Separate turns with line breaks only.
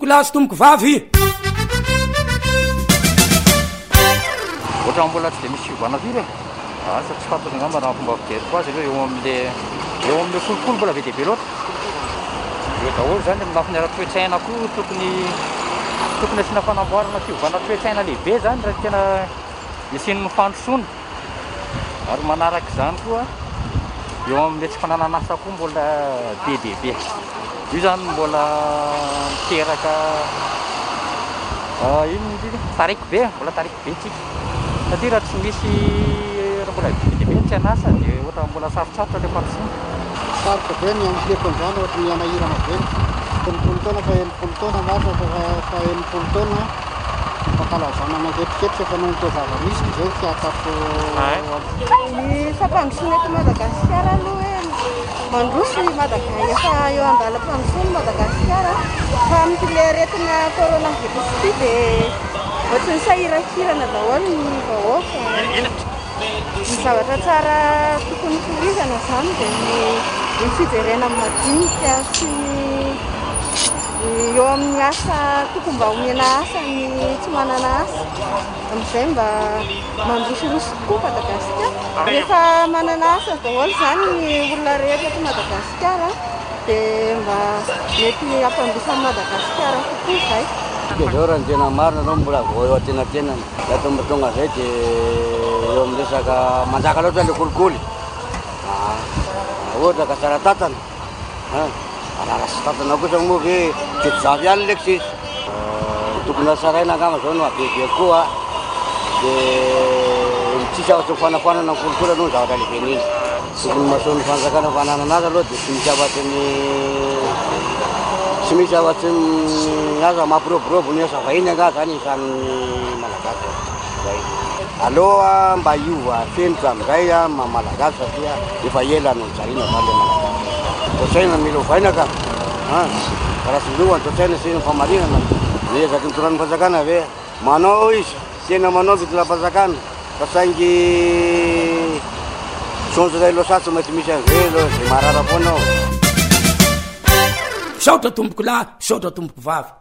Kolasy tomboko vavy
ohatran'ny mbola tsy dia misy fiovana firy asa tsy fantatra angamba raha fomba fijery koa azy ireo eo amin'ny folokolo mbola be dia be loatra eo daholo zany amin'ny lafiny ara-toetraina koa tokony asiana fanamboarana fiovana toetraina lehibe zany raha tena isian'ny fandrosoana ary manaraka izany koa eo amin'ny tsy fananana asa koa mbola be dia be io zany mbola miteraka ino tariko be mbola tariko be tsika satria raha tsy misy raha mbola be dia be tsy anasa dia ohatra mbola sarotsarotra ilay fandrosoana
sarotra be ny ampieko an'izany ohatra ny anahirana be telopolo taona fa enimpolo taona matra fa enimpolo taona fankalazana manketriketra efa noho toa zava-misy izao fiatako
ny fampandrosoana eto Madagasikara aloha hoe mandroso efa eo andalam-pandrosoana Madagasikara fa amin'ilay aretina coronavirus ity dia ohatry ny sahirakirana daholo ny vahoaka ny zavatra tsara tokony torizana izany dia ny fijerena madinika sy eo amin'ny asa tokony mba omena asa ny tsy manana asa amin'izay mba mandrosoroso tokoa Madagasikara rehefa manana asa daholo izany ny olona rehetra eto Madagasikara dia mba mety hampandrosan'i Madagasikara kokoa izay
zao raha ny tena marina anao mbola vao eo an-tenatena atomba tonga izay dia eo amin'ny resaka manjaka loatra ilay kolikoly ohatra ka tsara tatana arara sy tatana kosa moa ve tetizavy ihany leky sisy tokony asaraina angamba zao no abebe koa dia tsisy afatry mifanafanana ny kolikoly aloha ny zavatra lehibe n'iny tokony mahasoan'ny fanjakana fananana azy aloha dia tsy misy afatry ny tsy misy afatry ny aza mampiroborobo ny asa vahiny anga zany isan'ny malagasy zay aloha mba iova fenitra amin'izay malagasy satria efa ela no nijariana zany le malagasy totsaina mila ovaina ka raha sy miova ny totsaina sy ny famarinana niezaky ny toran'ny fanjakana ave manao izy tena manao fitolam-panjakana fa saingy sonjy losatsy mety misy an'izay aloha zay marara foana ao
saotra tomboko lahy saotra tomboko vavy